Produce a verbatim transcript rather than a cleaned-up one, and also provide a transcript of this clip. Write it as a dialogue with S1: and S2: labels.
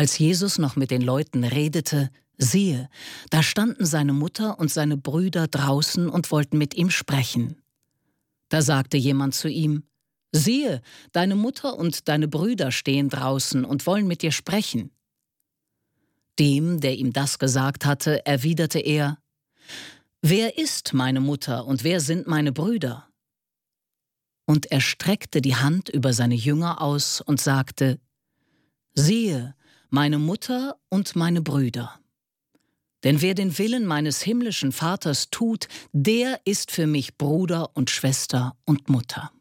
S1: Als Jesus noch mit den Leuten redete, siehe, da standen seine Mutter und seine Brüder draußen und wollten mit ihm sprechen. Da sagte jemand zu ihm: Siehe, deine Mutter und deine Brüder stehen draußen und wollen mit dir sprechen. Dem, der ihm das gesagt hatte, erwiderte er: Wer ist meine Mutter und wer sind meine Brüder? Und er streckte die Hand über seine Jünger aus und sagte: Siehe, meine Mutter und meine Brüder. Denn wer den Willen meines himmlischen Vaters tut, der ist für mich Bruder und Schwester und Mutter.